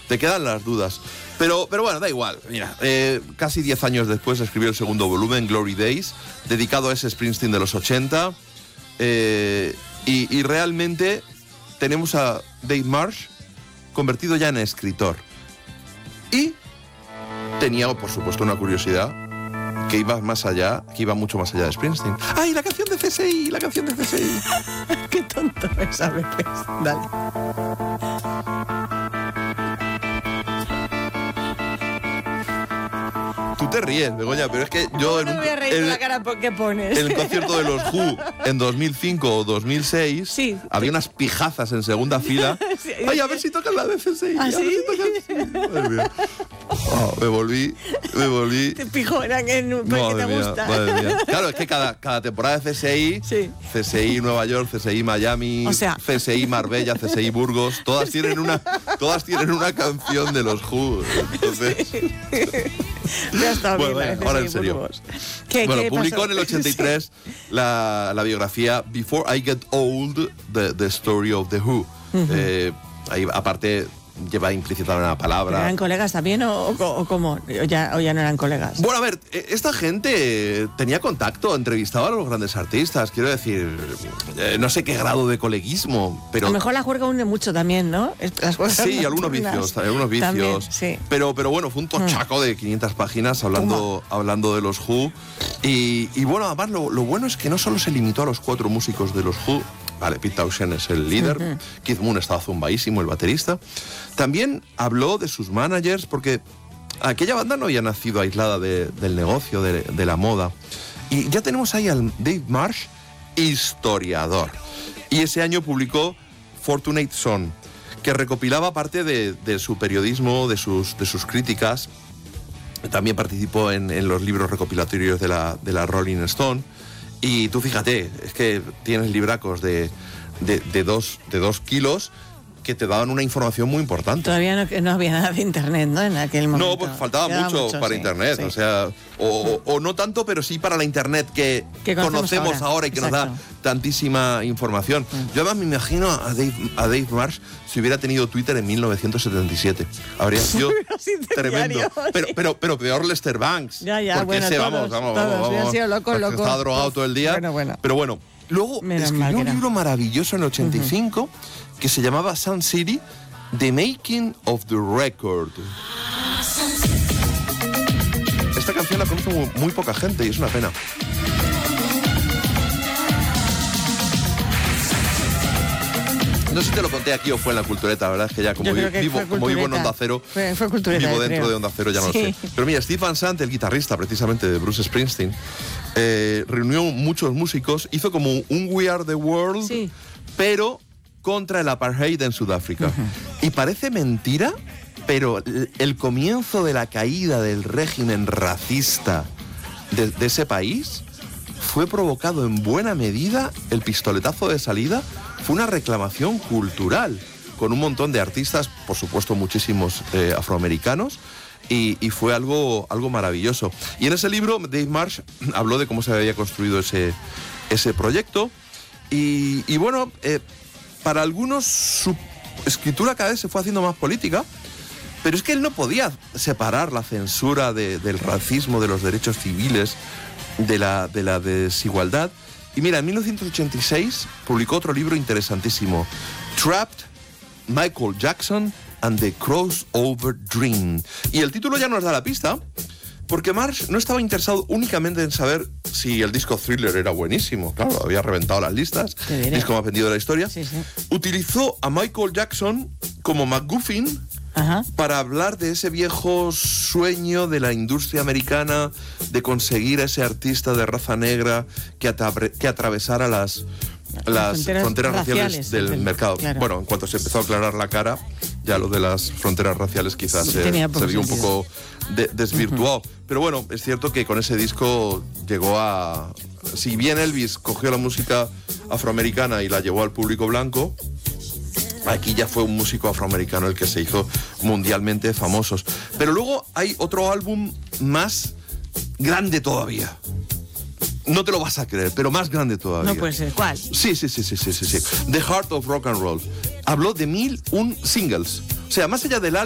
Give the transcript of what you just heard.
te quedan las dudas. Pero bueno, da igual. Mira, casi 10 años después escribió el segundo volumen, Glory Days, dedicado a ese Springsteen de los 80. Y realmente tenemos a Dave Marsh convertido ya en escritor. Y tenía, por supuesto, una curiosidad que iba mucho más allá de Springsteen. ¡Ay, la canción de CSI! ¡La canción de CSI! ¡Qué tonto es a veces! Dale. Tú te ríes, Begoña, pero es que yo... No me voy a reír de la cara que pones. En el concierto de los Who en 2005 o 2006, sí, había unas pijazas en segunda fila. Sí, ¡ay, a ver si tocan la de CSI! ¿Ah, sí? Madre mía. Oh, me volví... Te pijoran porque te gusta. Madre mía. Claro, es que cada temporada de CSI, sí. CSI Nueva York, CSI Miami, o sea, CSI Marbella, CSI Burgos, todas tienen una canción de los Who. Entonces... Sí. Ya está bien, bueno, ahora en serio. ¿Qué publicó en el 83 sí. la biografía Before I Get Old, the Story of the Who. Ahí, aparte, lleva implícita una palabra. ¿Eran colegas también o cómo? ¿O ya no eran colegas? Bueno, a ver, esta gente tenía contacto, entrevistaba a los grandes artistas, quiero decir, no sé qué grado de coleguismo, pero... A lo mejor la juerga une mucho también, ¿no? Sí, algunos vicios. También, sí. Pero bueno, fue un tochaco de 500 páginas hablando de los Who. Y bueno, además lo bueno es que no solo se limitó a los 4 músicos de los Who. Vale, Pete Townshend es el líder, Keith Moon estaba zumbadísimo, el baterista. También habló de sus managers, porque aquella banda no había nacido aislada del negocio, de la moda. Y ya tenemos ahí al Dave Marsh, historiador. Y ese año publicó Fortunate Son, que recopilaba parte de su periodismo, de sus críticas. También participó en los libros recopilatorios de la Rolling Stone. Y tú fíjate, es que tienes libracos de 2 kilos que te daban una información muy importante. Todavía no había nada de internet, ¿no? En aquel momento. No, pues faltaba mucho para internet, sí. O sea, o no tanto, pero sí para la internet que conocemos ahora y que Exacto. nos da tantísima información. Yo además me imagino a Dave Marsh si hubiera tenido Twitter en 1977. Habría sido tremendo. Pero peor Lester Banks. Ya, porque bueno, ese, todos. Vamos. Sido loco. Estaba drogado todo el día. Bueno. Pero bueno, luego escribió un libro maravilloso en el 85 que se llamaba Sun City, The Making of the Record. Esta canción la conoce muy poca gente y es una pena. No sé si te lo conté aquí o fue en la Cultureta, la verdad es que ya como vivo en Onda Cero, fue Cultureta, vivo dentro de Onda Cero, ya no lo sé. Pero mira, Steve Van Sant, el guitarrista precisamente de Bruce Springsteen, reunió muchos músicos, hizo como un We Are the World, pero contra el apartheid en Sudáfrica. Y parece mentira, pero el comienzo de la caída del régimen racista de ese país fue provocado en buena medida, el pistoletazo de salida fue una reclamación cultural, con un montón de artistas, por supuesto muchísimos afroamericanos, y fue algo maravilloso. Y en ese libro Dave Marsh habló de cómo se había construido ese proyecto, y bueno... para algunos su escritura cada vez se fue haciendo más política, pero es que él no podía separar la censura del racismo, de los derechos civiles, de la desigualdad. Y mira, en 1986 publicó otro libro interesantísimo, Trapped, Michael Jackson and the Crossover Dream. Y el título ya nos da la pista, porque Marsh no estaba interesado únicamente en saber si el disco Thriller era buenísimo. Claro, había reventado las listas, disco más vendido de la historia. Sí. Utilizó a Michael Jackson como MacGuffin para hablar de ese viejo sueño de la industria americana de conseguir a ese artista de raza negra que atravesara las fronteras raciales del mercado. Claro. Bueno, en cuanto se empezó a aclarar la cara, ya lo de las fronteras raciales quizás se vio un poco desvirtuado. Pero bueno, es cierto que con ese disco llegó a... Si bien Elvis cogió la música afroamericana y la llevó al público blanco, aquí ya fue un músico afroamericano el que se hizo mundialmente famosos. Pero luego hay otro álbum más grande todavía. No te lo vas a creer, pero más grande todavía. No puede ser. ¿Cuál? Sí. The Heart of Rock and Roll. Habló de 1001 singles. O sea, más allá del álbum,